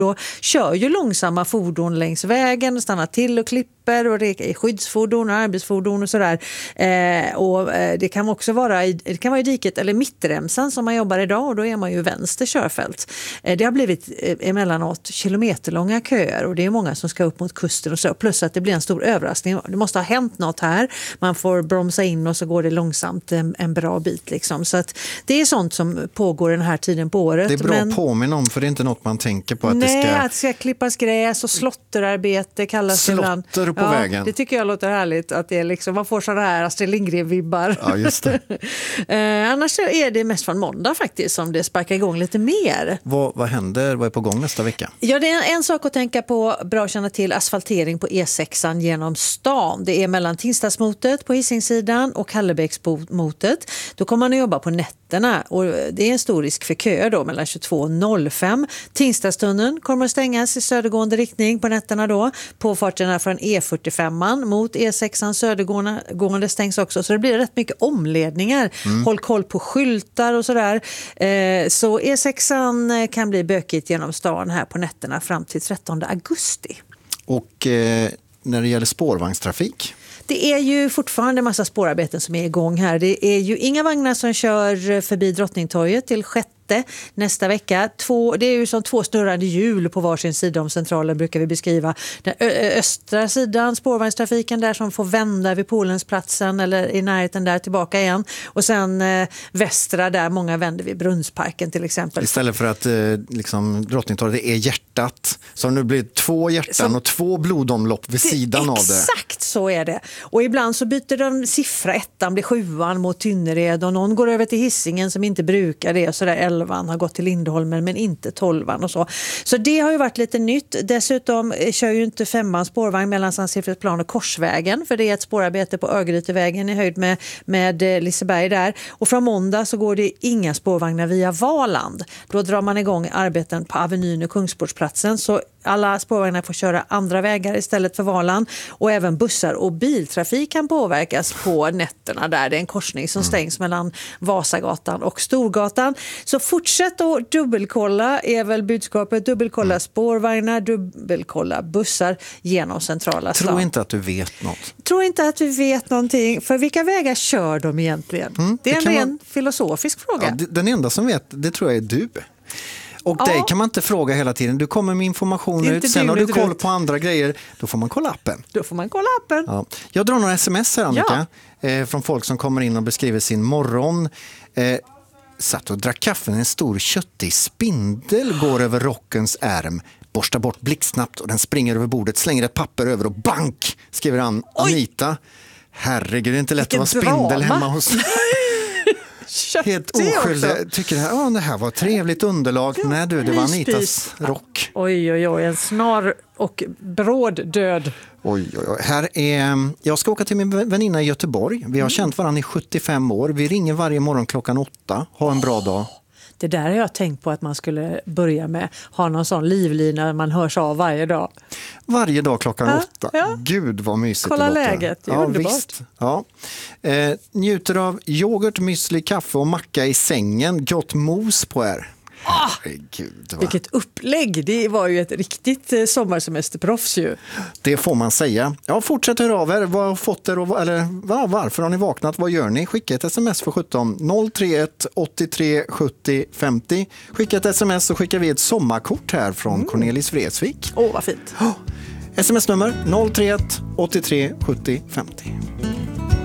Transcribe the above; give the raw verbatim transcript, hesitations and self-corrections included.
Då kör ju långsamma fordon längs vägen, stannar till och klipper, och det är skyddsfordon och arbetsfordon och sådär. Eh, och eh, det kan också vara i, det kan vara i diket eller mittremsan som man jobbar idag, och då är man ju vänster körfält. Eh, det har blivit eh, emellanåt kilometerlånga köer, och det är många som ska upp mot kusten och så, plus att det blir en stor överraskning. Det måste ha hänt något här. Man får bromsa in och så går det långsamt en, en bra bit liksom. Så att det är sånt som pågår den här tiden på året. Det är bra men... att påminna om, för det är inte något man tänker på att Nej, det ska... att det ska klippas gräs och slotterarbete kallas det ibland. Slotter på ja, vägen. Det tycker jag låter härligt, att det är liksom, man får sådana här Astrid Lindgren-vibbar. Ja, just det. eh, annars är det mest från måndag faktiskt som det sparkar igång lite mer. Vad, vad händer? Vad är på gång nästa vecka? Ja, det är en, en sak att tänka på, bra att känna till, asfaltering på E sexan genom stan. Det är mellan Tingstadsmotet på Hisingssidan och Kallebäcksmotet. Då kommer man att jobba på nätterna, och det är en stor risk för köer då mellan tjugotvå och noll fem. Tingstadstunneln kommer att stängas i södergående riktning på nätterna då. Påfarterna från E fyrtiofem mot E sexan södergående stängs också, så det blir rätt mycket omledningar. Mm. Håll koll på skyltar och sådär. Eh, så E sexan kan bli bökigt genom stan här på nätterna fram till trettonde augusti. Och eh, när det gäller spårvagnstrafik? Det är ju fortfarande en massa spårarbeten som är igång här. Det är ju inga vagnar som kör förbi Drottningtorget till sjätte nästa vecka. Två, det är ju som två snurrande hjul på varsin sida om centralen, brukar vi beskriva. Den ö- östra sidan, spårvagnstrafiken där som får vända vid Polensplatsen eller i närheten där tillbaka igen. Och sen eh, västra där många vänder vid Brunnsparken till exempel. Istället för att eh, liksom, Drottningtorget är hjärtat, så nu blir det två hjärtan som, och två blodomlopp vid sidan det, av det. Exakt så är det. Och ibland så byter de siffra, ettan blir sjuan mot Tynnered, och någon går över till Hisingen som inte brukar det, och så där elvan har gått till Lindholmen men inte tolvan och så. Så det har ju varit lite nytt. Dessutom kör ju inte femman spårvagn mellan Sankt-Sefredsplan och Korsvägen, för det är ett spårarbete på Örgrytevägen i höjd med, med Liseberg där. Och från måndag så går det inga spårvagnar via Valand. Då drar man igång arbeten på Avenyn och Kungsportsplatsen, så alla spårvagnar får köra andra vägar istället för Valand, och även bussar och biltrafik kan påverkas på nätterna där. Det är en korsning som stängs mellan Vasagatan och Storgatan. Så fortsätt att dubbelkolla är väl budskapet. Dubbelkolla spårvagnar, dubbelkolla bussar genom centrala stan. Tror inte att du vet något. Tror inte att vi vet någonting. För vilka vägar kör de egentligen? Mm, det är det en ren man... filosofisk fråga. Ja, den enda som vet, det tror jag är du. Och ja. dig kan man inte fråga hela tiden. Du kommer med information ut, sen har du koll på andra grejer. Då får man kolla appen. Då får man kolla appen. Ja. Jag drar några sms här, Annika, ja. eh, från folk som kommer in och beskriver sin morgon. Eh, satt och drack kaffe, en stor köttig spindel går över rockens ärm. Borstar bort blixtsnabbt och den springer över bordet, slänger ett papper över och bank, skriver An- Anita. Herregud, det är inte lätt Vilken att vara spindel drama. Hemma hos... Helt oskyldig. Tycker det här, oh, det här var trevligt underlag. Ja, nej du, det var Anitas rock. Oj, oj, oj, en snar och bråd död. Oj, oj, oj. Här är, jag ska åka till min väninna i Göteborg. Vi har mm. känt varandra i sjuttiofem år. Vi ringer varje morgon klockan åtta. Ha en bra oh. dag. Det där har jag tänkt på att man skulle börja med. Ha någon sån livlina man hörs av varje dag. Varje dag klockan ja, åtta. Ja. Gud vad mysigt. Kolla läget, det är ja, underbart. Visst. Ja. Eh, njuter av yoghurt, müsli, kaffe och macka i sängen. Gott mos på er. Ah, Gud, vilket upplägg. Det var ju ett riktigt eh, sommarsemesterproffs ju. Det får man säga. Ja, fortsätt höra av er. Vad har fått er och, eller va, varför har ni vaknat? Vad gör ni? Skicka ett sms för sjutton noll tre ett åttiotre sjuttio femtio. Skicka ett sms så skickar vi ett sommarkort här från mm. Cornelis Vreeswijk. Åh, oh, vad fint. Oh. Sms-nummer noll tre ett åttiotre sjuttio femtio.